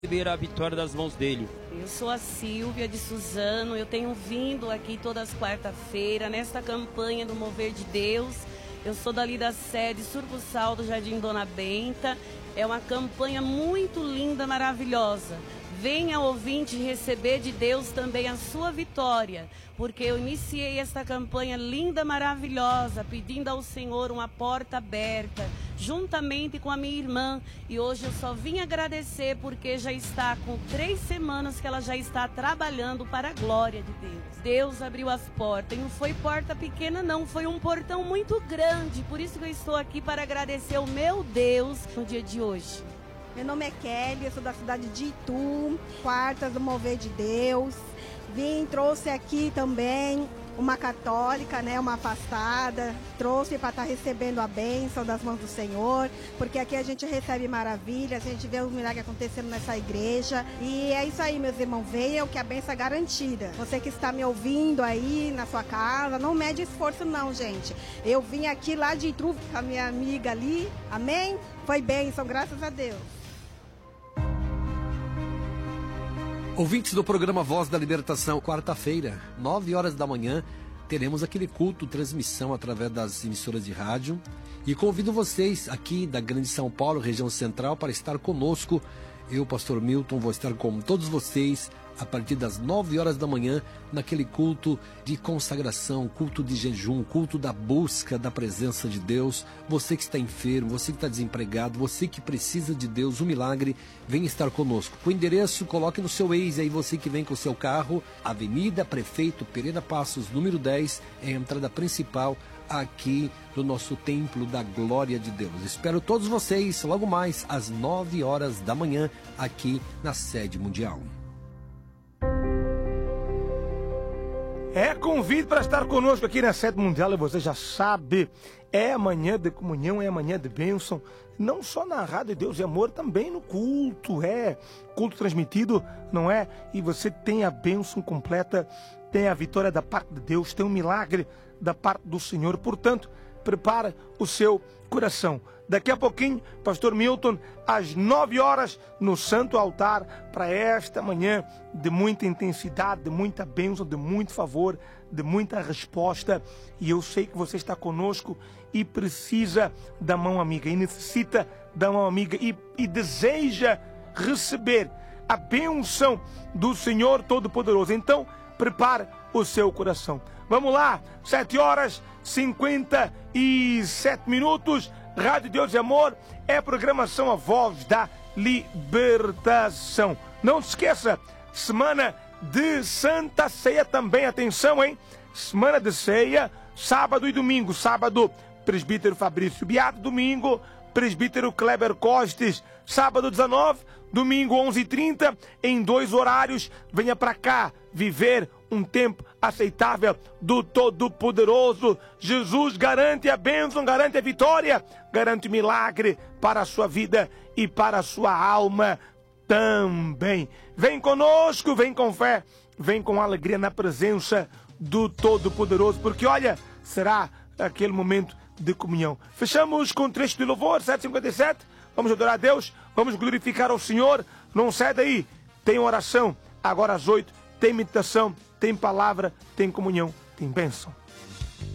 receber a vitória das mãos dele. Eu sou a Silvia de Suzano, eu tenho vindo aqui todas as quarta-feiras nesta campanha do Mover de Deus. Eu sou dali da sede Surbuçal do Jardim Dona Benta. É uma campanha muito linda, maravilhosa. Venha, ouvinte, receber de Deus também a sua vitória, porque eu iniciei esta campanha linda, maravilhosa, pedindo ao Senhor uma porta aberta, juntamente com a minha irmã. E hoje eu só vim agradecer, porque já está com 3 semanas que ela já está trabalhando para a glória de Deus. Deus abriu as portas, e não foi porta pequena não, foi um portão muito grande. Por isso que eu estou aqui para agradecer o meu Deus no dia de hoje. Meu nome é Kelly, eu sou da cidade de Itu, quartas do Mover de Deus. Trouxe aqui também uma católica, né, uma afastada. Trouxe para estar recebendo a bênção das mãos do Senhor, porque aqui a gente recebe maravilhas, a gente vê os milagres acontecendo nessa igreja. E é isso aí, meus irmãos, venham que a bênção é garantida. Você que está me ouvindo aí na sua casa, não mede esforço não, gente. Eu vim aqui lá de Itu com a minha amiga ali, amém? Foi bênção, graças a Deus. Ouvintes do programa Voz da Libertação, quarta-feira, 9 horas da manhã, teremos aquele culto, transmissão através das emissoras de rádio. E convido vocês aqui da Grande São Paulo, região central, para estar conosco. Eu, pastor Milton, vou estar com todos vocês a partir das 9 horas da manhã, naquele culto de consagração, culto de jejum, culto da busca da presença de Deus. Você que está enfermo, você que está desempregado, você que precisa de Deus, um milagre, vem estar conosco. O endereço, coloque no seu Waze aí, você que vem com o seu carro, Avenida Prefeito Pereira Passos, número 10, é a entrada principal aqui do nosso Templo da Glória de Deus. Espero todos vocês logo mais às 9 horas da manhã, aqui na sede mundial. É convite para estar conosco aqui na sede mundial, e você já sabe, é amanhã de comunhão, é amanhã de bênção, não só na Rádio Deus e Amor, também no culto, culto transmitido, não é? E você tem a bênção completa, tem a vitória da parte de Deus, tem um milagre da parte do Senhor. Portanto, prepara o seu coração. Daqui a pouquinho, pastor Milton, às 9 horas, no Santo Altar, para esta manhã de muita intensidade, de muita bênção, de muito favor, de muita resposta. E eu sei que você está conosco e precisa da mão amiga, e necessita da mão amiga, e deseja receber a bênção do Senhor Todo-Poderoso. Então, prepara o seu coração. Vamos lá, 7 horas 57 minutos. Rádio Deus e Amor é a programação A Voz da Libertação. Não se esqueça, semana de Santa Ceia também, atenção, hein? Semana de Ceia, sábado e domingo. Sábado, presbítero Fabrício Beato. Domingo, presbítero Kleber Costes. Sábado 19, domingo 11h30, em 2 horários. Venha para cá viver um tempo aceitável do Todo-Poderoso. Jesus garante a bênção, garante a vitória, garante o milagre para a sua vida e para a sua alma também. Vem conosco, vem com fé, vem com alegria na presença do Todo-Poderoso, porque olha, será aquele momento de comunhão. Fechamos com um trecho de louvor, 7h57, vamos adorar a Deus, vamos glorificar ao Senhor. Não sai daí, tem oração, agora às 8, tem meditação, tem palavra, tem comunhão, tem bênção.